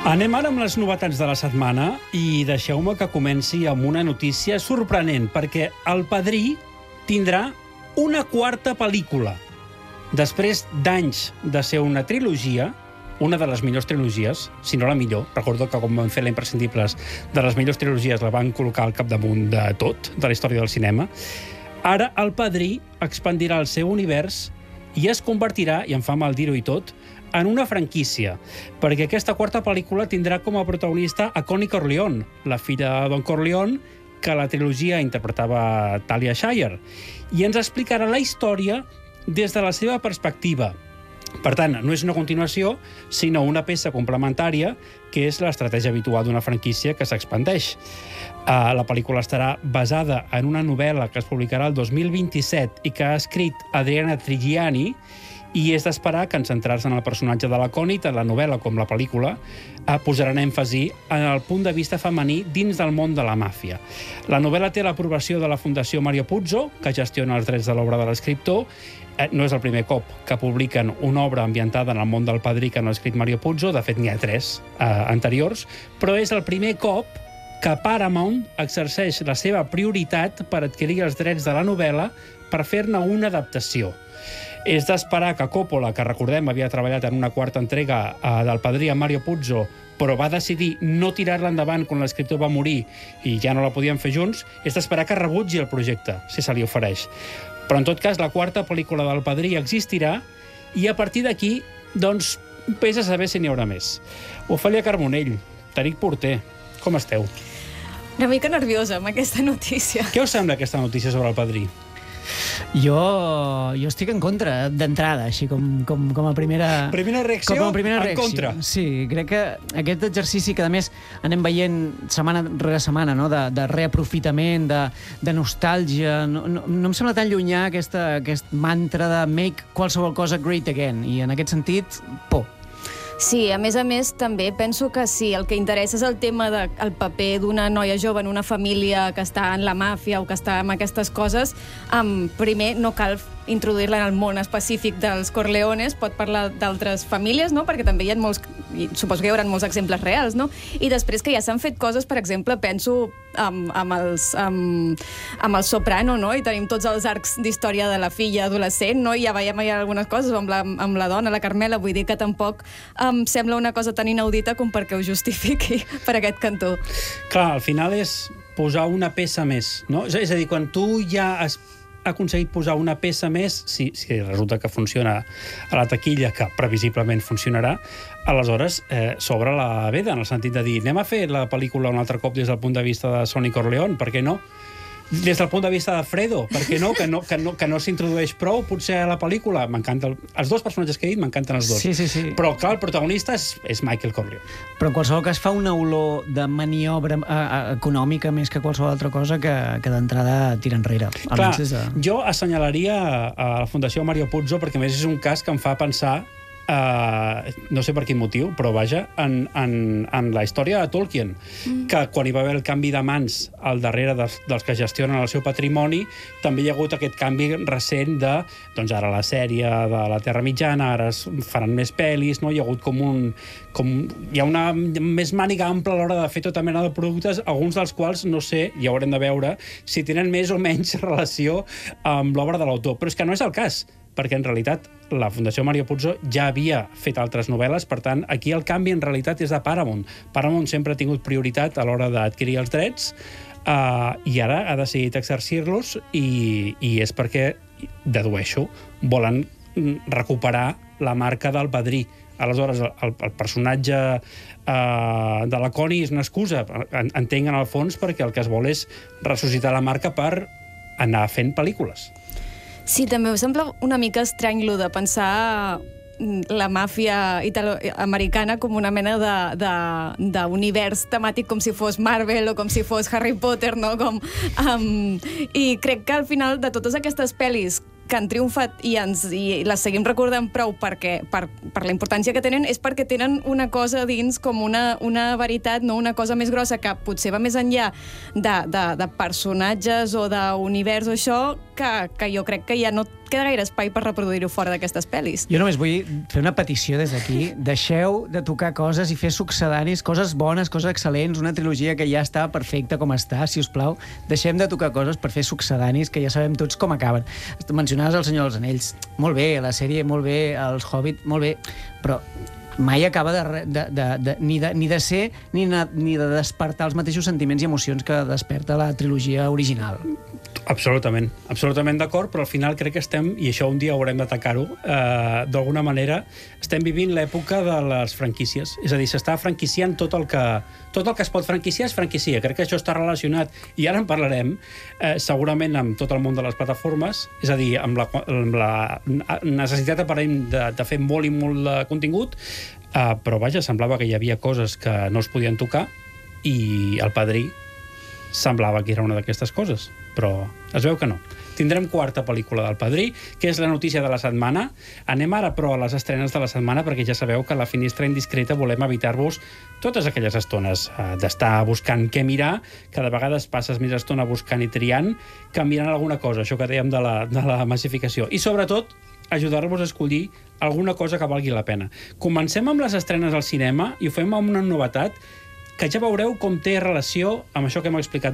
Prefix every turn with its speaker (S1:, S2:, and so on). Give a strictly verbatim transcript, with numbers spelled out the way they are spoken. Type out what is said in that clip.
S1: Anem ara amb les novetats de la setmana i deixeu-me que comenci amb una notícia sorprenent, perquè El Padrí tindrà una quarta pel·lícula. Després d'anys de ser una trilogia, una de les millors trilogies, si no la millor, recordo que quan van fer la Imprescindibles de les millors trilogies la van col·locar al capdamunt de tot, de la història del cinema, ara El Padrí expandirà el seu univers i es convertirà, i em fa mal dir-ho i tot, en una franquícia, perquè aquesta quarta pel·lícula tindrà com a protagonista a Connie Corleone, la filla de Don Corleone, que a la trilogia interpretava Talia Shire, i ens explicarà la història des de la seva perspectiva. Per tant, no és una continuació, sinó una peça complementària, que és l'estratègia habitual d'una franquícia que s'expandeix. Uh, la pel·lícula estarà basada en una novel·la que es publicarà el dos mil vint-i-set i que ha escrit Adriana Trigiani, i és d'esperar que en centrar-se en el personatge de la Connie, tant la novel·la com la pel·lícula, eh, posaran èmfasi en el punt de vista femení dins del món de la màfia. La novel·la té l'aprovació de la Fundació Mario Puzo, que gestiona els drets de l'obra de l'escriptor. Eh, no és el primer cop que publiquen una obra ambientada en el món del Padrí que no ha escrit Mario Puzo, de fet n'hi ha tres eh, anteriors, però és el primer cop que Paramount exerceix la seva prioritat per adquirir els drets de la novel·la per fer-ne una adaptació. És d'esperar que Coppola, que recordem havia treballat en una quarta entrega eh, del Padrí amb Mario Puzo, però va decidir no tirar-la endavant quan l'escriptor va morir i ja no la podien fer junts, és d'esperar que rebutgi el projecte, si se li ofereix. Però en tot cas, la quarta pel·lícula del Padrí existirà i a partir d'aquí, doncs, vés a saber si n'hi haurà més. Ofèlia Carbonell, Tariq Porter, com esteu?
S2: Una mica nerviosa amb aquesta notícia.
S1: Què us sembla aquesta notícia sobre el Padrí?
S3: Jo, jo estic en contra d'entrada, així com, com, com a primera...
S1: Primera reacció,
S3: com a primera
S1: en
S3: reacció.
S1: contra.
S3: Sí, crec que aquest exercici que, a més, anem veient setmana rere setmana, no? de, de reaprofitament, de, de nostàlgia... No, no, no em sembla tan llunyà aquesta, aquest mantra de make qualsevol cosa great again. I en aquest sentit, por.
S2: Sí, a més a més, també penso que si el que interessa és el tema del de, paper d'una noia jove en una família que està en la màfia o que està en aquestes coses, um, primer no cal introduir-la en el món específic dels Corleones, pot parlar d'altres famílies, no? Perquè també hi ha molts, suposo que hi haurà molts exemples reals, no? I després que ja s'han fet coses, per exemple, penso amb, amb, els, amb, amb el Soprano, no? I tenim tots els arcs d'història de la filla adolescent, no? I ja veiem ja algunes coses amb la, amb la dona, la Carmela, vull dir que tampoc em sembla una cosa tan inaudita com perquè ho justifiqui per aquest cantó.
S1: Clar, al final és posar una peça més, no? És a dir, quan tu ja has aconseguit posar una peça més, si, si resulta que funciona a la taquilla, que previsiblement funcionarà, aleshores eh, s'obre la veda, en el sentit de dir, anem a fer la pel·lícula un altre cop des del punt de vista de Sonny Corleone, per què no? Des del punt de vista de Fredo, per què no? Que no, que no, que no s'introdueix prou, potser, a la pel·lícula. M'encanta el, els dos personatges que he dit, m'encanten els dos.
S3: Sí, sí, sí.
S1: Però, clar, el protagonista és, és Michael Corleone.
S3: Però en qualsevol cas fa una olor de maniobra eh, econòmica més que qualsevol altra cosa que, que d'entrada tira enrere.
S1: Clar,
S3: de...
S1: jo assenyalaria a la Fundació Mario Puzo perquè, a més, és un cas que em fa pensar Uh, no sé per quin motiu, però vaja, en, en, en la història de Tolkien, mm. que quan hi va haver el canvi de mans al darrere dels, dels que gestionen el seu patrimoni, també hi ha hagut aquest canvi recent de, doncs ara la sèrie de la Terra Mitjana, ara es faran més pel·lis, no? Hi ha hagut com un... Com, hi ha una més màniga ampla a l'hora de fer tota mena de productes, alguns dels quals, no sé, ja haurem de veure si tenen més o menys relació amb l'obra de l'autor, però és que no és el cas, perquè en realitat la Fundació Mario Puzo ja havia fet altres novel·les, per tant, aquí el canvi en realitat és de Paramount. Paramount sempre ha tingut prioritat a l'hora d'adquirir els drets uh, i ara ha decidit exercir-los i, i és perquè, dedueixo, volen recuperar la marca del Padrí. Aleshores, el, el personatge uh, de la Connie és una excusa, entenc en el fons, perquè el que es vol és ressuscitar la marca per anar fent pel·lícules.
S2: Sí, també em sembla una mica estrany lo de pensar la màfia italoamericana com una mena d'univers temàtic com si fos Marvel o com si fos Harry Potter, no? Com, um, I crec que al final de totes aquestes pel·lis que han triomfat i, ens, i les seguim recordant prou perquè, per, per la importància que tenen, és perquè tenen una cosa dins com una, una veritat, no? Una cosa més grossa que potser va més enllà de, de, de personatges o d'univers o això, que, que jo crec que ja no queda gaire espai per reproduir-ho fora d'aquestes pel·lis.
S3: Jo només vull fer una petició des d'aquí. Deixeu de tocar coses i fer succedanis, coses bones, coses excel·lents, una trilogia que ja està perfecta com està, si us plau. Deixem de tocar coses per fer succedanis, que ja sabem tots com acaben. Mencionaves El Senyor dels Anells. Molt bé, la sèrie, molt bé, Els Hobbit, molt bé, però mai acaba de, de, de, de, ni, de, ni de ser ni, na, ni de despertar els mateixos sentiments i emocions que desperta la trilogia original.
S1: Absolutament, absolutament d'acord, però al final crec que estem, i això un dia haurem d'atacar-ho, eh, d'alguna manera, estem vivint l'època de les franquícies. És a dir, s'està franquiciant tot el que tot el que es pot franquiciar és franquicia. Crec que això està relacionat, i ara en parlarem, eh, segurament amb tot el món de les plataformes, és a dir, amb la, amb la necessitat aparent de, de fer molt i molt de contingut, eh, però vaja, semblava que hi havia coses que no es podien tocar, i El Padrí semblava que era una d'aquestes coses, però es veu que no. Tindrem quarta pel·lícula del Padrí, que és la notícia de la setmana. Anem ara, però, a les estrenes de la setmana, perquè ja sabeu que a la finestra indiscreta volem evitar-vos totes aquelles estones eh, d'estar buscant què mirar, que de vegades passes més estona buscant i triant que mirant alguna cosa, això que dèiem de la, de la massificació. I, sobretot, ajudar-vos a escollir alguna cosa que valgui la pena. Comencem amb les estrenes al cinema i ho fem amb una novetat que ja veureu com té relació amb això que hem explicat